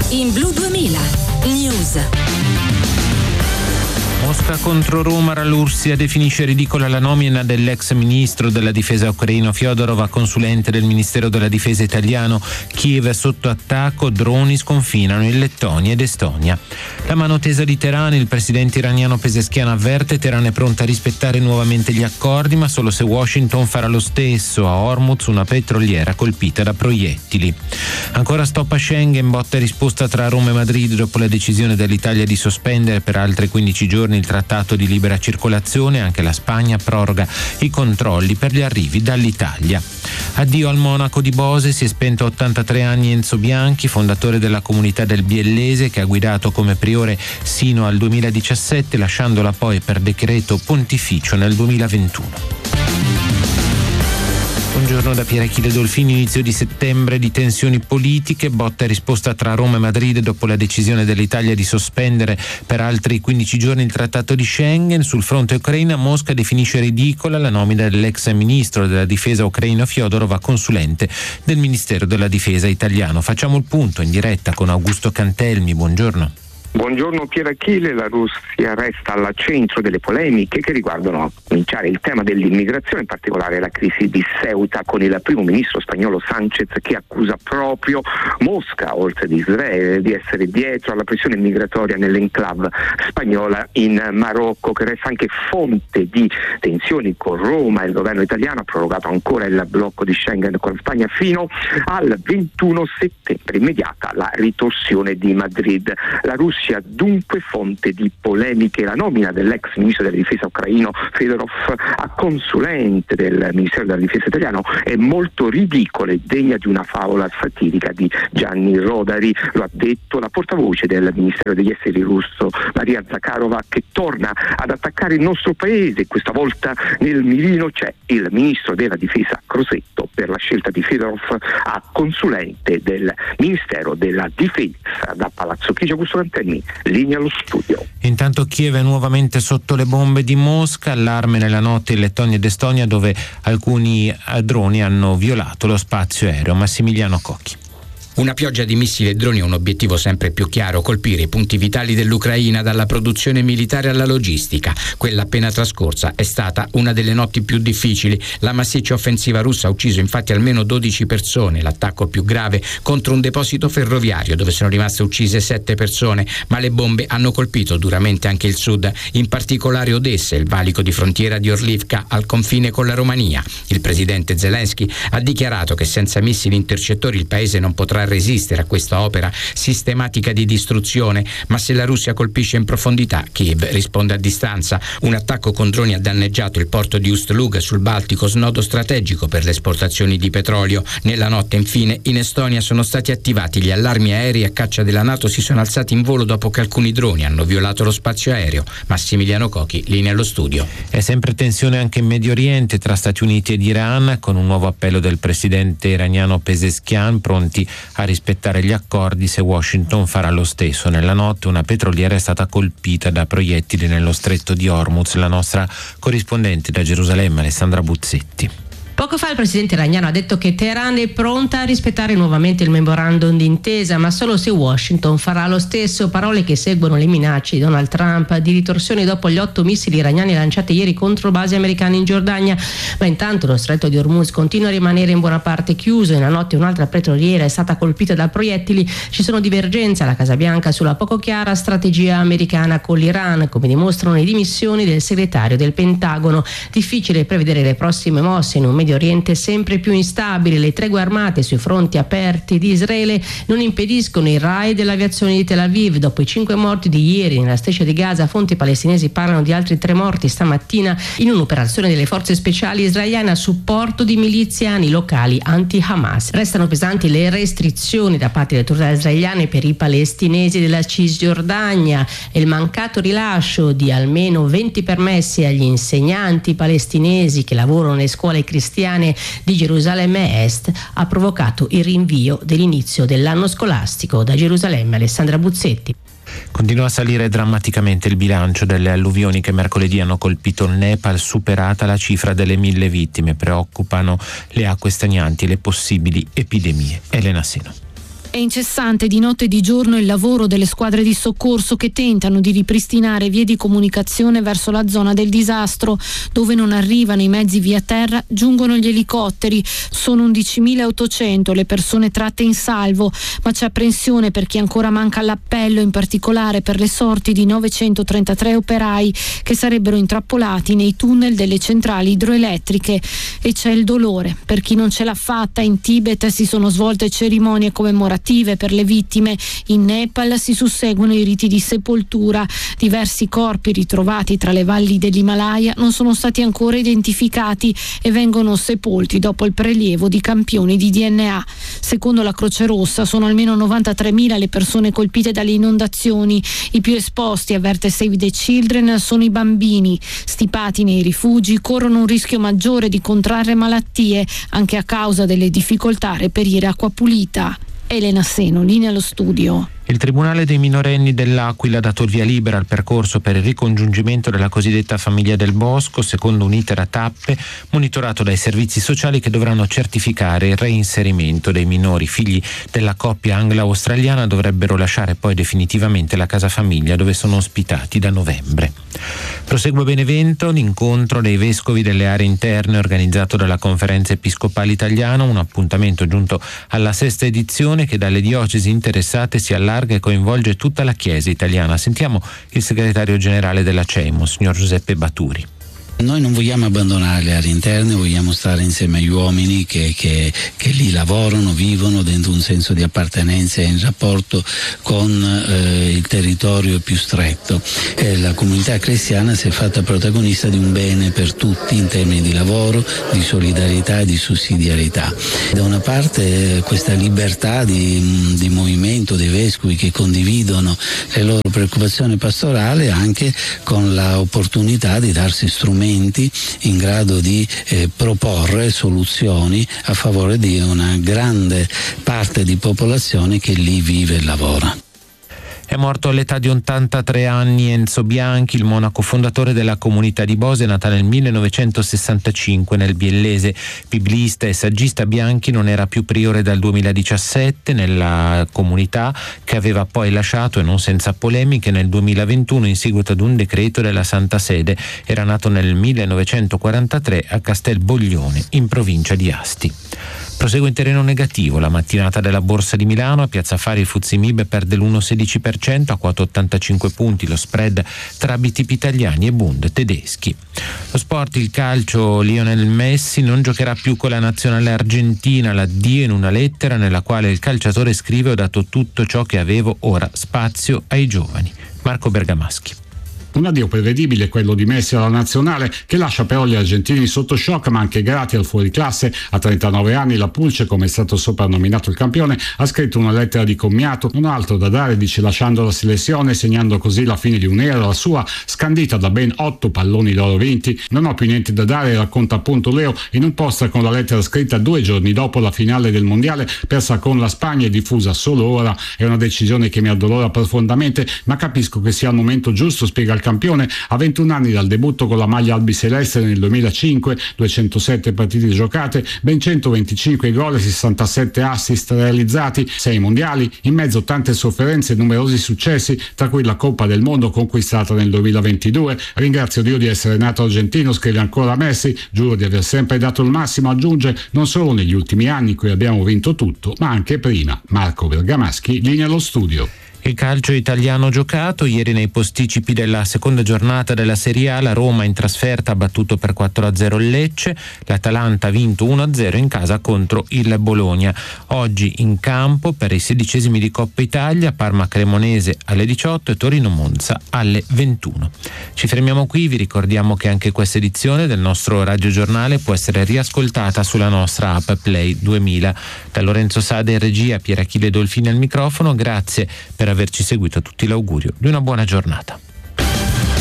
In Blu 2000 News. Mosca contro Roma, Russia definisce ridicola la nomina dell'ex ministro della difesa ucraino Fyodorov a consulente del Ministero della difesa italiano. Kiev è sotto attacco, droni sconfinano in Lettonia ed Estonia. La mano tesa di Teheran, il presidente iraniano Pezeshkian avverte: Teheran è pronta a rispettare nuovamente gli accordi, ma solo se Washington farà lo stesso. A Hormuz una petroliera colpita da proiettili. Ancora stop a Schengen, botta e risposta tra Roma e Madrid dopo la decisione dell'Italia di sospendere per altri 15 giorni il trattato di libera circolazione. Anche la Spagna proroga i controlli per gli arrivi dall'Italia. Addio al monaco di Bose, si è spento a 83 anni Enzo Bianchi, fondatore della comunità del Biellese, che ha guidato come priore sino al 2017, lasciandola poi per decreto pontificio nel 2021. Buongiorno da Pier Achille Dolfini. Inizio di settembre di tensioni politiche, botta e risposta tra Roma e Madrid dopo la decisione dell'Italia di sospendere per altri 15 giorni il trattato di Schengen. Sul fronte ucraina, Mosca definisce ridicola la nomina dell'ex ministro della difesa ucraino Fyodorov a consulente del Ministero della difesa italiano. Facciamo il punto in diretta con Augusto Cantelmi. Buongiorno. Buongiorno Pier Achille. La Russia resta al centro delle polemiche che riguardano, a cominciare, il tema dell'immigrazione, in particolare la crisi di Ceuta, con il primo ministro spagnolo Sánchez che accusa proprio Mosca, oltre ad Israele, di essere dietro alla pressione migratoria nell'enclave spagnola in Marocco, che resta anche fonte di tensioni con Roma. Il governo italiano ha prorogato ancora il blocco di Schengen con la Spagna fino al 21 settembre, immediata la ritorsione di Madrid. La Russia dunque fonte di polemiche. La nomina dell'ex ministro della difesa ucraino Fyodorov a consulente del Ministero della difesa italiano è molto ridicola e degna di una favola satirica di Gianni Rodari. Lo ha detto la portavoce del Ministero degli Esteri russo Maria Zakharova, che torna ad attaccare il nostro paese. Questa volta nel mirino c'è il ministro della difesa Crosetto per la scelta di Fyodorov a consulente del Ministero della difesa. Da Palazzo Chigi, Augusto Cantelmi, linea allo studio. Intanto Kiev è nuovamente sotto le bombe di Mosca, allarme nella notte in Lettonia ed Estonia, dove alcuni droni hanno violato lo spazio aereo. Massimiliano Cocchi. Una pioggia di missili e droni ha un obiettivo sempre più chiaro: colpire i punti vitali dell'Ucraina, dalla produzione militare alla logistica. Quella appena trascorsa è stata una delle notti più difficili. La massiccia offensiva russa ha ucciso infatti almeno 12 persone, l'attacco più grave contro un deposito ferroviario dove sono rimaste uccise 7 persone, ma le bombe hanno colpito duramente anche il sud, in particolare Odessa, il valico di frontiera di Orlivka al confine con la Romania. Il presidente Zelensky ha dichiarato che senza missili intercettori il paese non potrà resistere a questa opera sistematica di distruzione, ma se la Russia colpisce in profondità, Kiev risponde a distanza. Un attacco con droni ha danneggiato il porto di Ust-Luga sul Baltico, snodo strategico per le esportazioni di petrolio. Nella notte, infine, in Estonia sono stati attivati gli allarmi aerei a caccia della NATO, si sono alzati in volo dopo che alcuni droni hanno violato lo spazio aereo. Massimiliano Cocchi, linea allo studio. È sempre tensione anche in Medio Oriente tra Stati Uniti ed Iran, con un nuovo appello del presidente iraniano Pezeshkian, pronti a rispettare gli accordi se Washington farà lo stesso. Nella notte una petroliera è stata colpita da proiettili nello stretto di Hormuz. La nostra corrispondente da Gerusalemme, Alessandra Buzzetti. Poco fa il presidente iraniano ha detto che Teheran è pronta a rispettare nuovamente il memorandum d'intesa, ma solo se Washington farà lo stesso. Parole che seguono le minacce di Donald Trump di ritorsione dopo gli 8 missili iraniani lanciati ieri contro basi americane in Giordania. Ma intanto lo stretto di Hormuz continua a rimanere in buona parte chiuso. In notte un'altra petroliera è stata colpita da proiettili. Ci sono divergenze alla Casa Bianca sulla poco chiara strategia americana con l'Iran, come dimostrano le dimissioni del segretario del Pentagono. Difficile prevedere le prossime mosse in un Medio Oriente sempre più instabile. Le tregue armate sui fronti aperti di Israele non impediscono i raid dell'aviazione di Tel Aviv. Dopo i 5 morti di ieri nella striscia di Gaza, fonti palestinesi parlano di altri 3 morti stamattina in un'operazione delle forze speciali israeliane a supporto di miliziani locali anti-Hamas. Restano pesanti le restrizioni da parte delle autorità israeliane per i palestinesi della Cisgiordania e il mancato rilascio di almeno 20 permessi agli insegnanti palestinesi che lavorano nelle scuole cristiane di Gerusalemme Est ha provocato il rinvio dell'inizio dell'anno scolastico. Da Gerusalemme, Alessandra Buzzetti. Continua a salire drammaticamente il bilancio delle alluvioni che mercoledì hanno colpito il Nepal, superata la cifra delle 1000 vittime. Preoccupano le acque stagnanti e le possibili epidemie. Elena Seno. È incessante di notte e di giorno il lavoro delle squadre di soccorso che tentano di ripristinare vie di comunicazione verso la zona del disastro. Dove non arrivano i mezzi via terra, giungono gli elicotteri. Sono 11.800 le persone tratte in salvo, ma c'è apprensione per chi ancora manca all'appello, in particolare per le sorti di 933 operai che sarebbero intrappolati nei tunnel delle centrali idroelettriche. E c'è il dolore per chi non ce l'ha fatta. In Tibet si sono svolte cerimonie commemorative per le vittime. In Nepal si susseguono i riti di sepoltura. Diversi corpi ritrovati tra le valli dell'Himalaya non sono stati ancora identificati e vengono sepolti dopo il prelievo di campioni di DNA. Secondo la Croce Rossa sono almeno 93.000 le persone colpite dalle inondazioni. I più esposti, avverte Save the Children, sono i bambini. Stipati nei rifugi corrono un rischio maggiore di contrarre malattie, anche a causa delle difficoltà a reperire acqua pulita. Elena Seno, linea allo studio. Il Tribunale dei minorenni dell'Aquila ha dato il via libera al percorso per il ricongiungimento della cosiddetta famiglia del Bosco, secondo un iter a tappe monitorato dai servizi sociali che dovranno certificare il reinserimento dei minori. Figli della coppia anglo-australiana dovrebbero lasciare poi definitivamente la casa famiglia dove sono ospitati da novembre. Prosegue a Benevento l'incontro dei vescovi delle aree interne organizzato dalla Conferenza Episcopale Italiana, un appuntamento giunto alla 6ª edizione che dalle diocesi interessate si allarga e coinvolge tutta la Chiesa italiana. Sentiamo il segretario generale della CEIMO, signor Giuseppe Baturi. Noi non vogliamo abbandonare le aree interne, vogliamo stare insieme agli uomini che lì lavorano, vivono dentro un senso di appartenenza e in rapporto con il territorio più stretto. La comunità cristiana si è fatta protagonista di un bene per tutti in termini di lavoro, di solidarietà e di sussidiarietà. Da una parte questa libertà di movimento dei vescovi che condividono le loro preoccupazioni pastorali, anche con l'opportunità di darsi strumenti in grado di proporre soluzioni a favore di una grande parte di popolazione che lì vive e lavora. È morto all'età di 83 anni Enzo Bianchi, il monaco fondatore della comunità di Bose, nata nel 1965 nel Biellese. Biblista e saggista, Bianchi non era più priore dal 2017 nella comunità, che aveva poi lasciato, e non senza polemiche, nel 2021 in seguito ad un decreto della Santa Sede. Era nato nel 1943 a Castelboglione, in provincia di Asti. Prosegue in terreno negativo la mattinata della Borsa di Milano. A Piazza Affari il FTSE MIB perde l'1,16% a 485 punti, lo spread tra BTP italiani e Bund tedeschi. Lo sport, il calcio, Lionel Messi non giocherà più con la nazionale argentina, l'addio in una lettera nella quale il calciatore scrive: ho dato tutto ciò che avevo, ora spazio ai giovani. Marco Bergamaschi. Un addio prevedibile quello di Messi alla nazionale, che lascia però gli argentini sotto shock, ma anche grati al fuoriclasse. A 39 anni la Pulce, come è stato soprannominato il campione, ha scritto una lettera di commiato, non ha altro da dare, dice, lasciando la selezione, segnando così la fine di un'era, la sua, scandita da ben 8 palloni d'oro vinti. Non ho più niente da dare, racconta appunto Leo in un post con la lettera scritta 2 giorni dopo la finale del mondiale persa con la Spagna e diffusa solo ora. È una decisione che mi addolora profondamente, ma capisco che sia il momento giusto, spiega il campione. A 21 anni dal debutto con la maglia albiceleste nel 2005, 207 partite giocate, ben 125 gol e 67 assist realizzati, 6 mondiali, in mezzo tante sofferenze e numerosi successi, tra cui la Coppa del Mondo conquistata nel 2022. Ringrazio Dio di essere nato argentino, scrive ancora Messi, giuro di aver sempre dato il massimo, aggiunge, non solo negli ultimi anni in cui abbiamo vinto tutto, ma anche prima. Marco Bergamaschi, linea allo studio. Il calcio italiano giocato ieri nei posticipi della seconda giornata della Serie A. La Roma in trasferta ha battuto per 4-0 il Lecce, l'Atalanta ha vinto 1-0 in casa contro il Bologna. Oggi in campo per i 16esimi di Coppa Italia Parma-Cremonese alle 18 e Torino-Monza alle 21. Ci fermiamo qui, vi ricordiamo che anche questa edizione del nostro radiogiornale può essere riascoltata sulla nostra app Play 2000. Da Lorenzo Sade in regia, Pier Achille Dolfini al microfono, grazie per averci seguito, a tutti l'augurio di una buona giornata.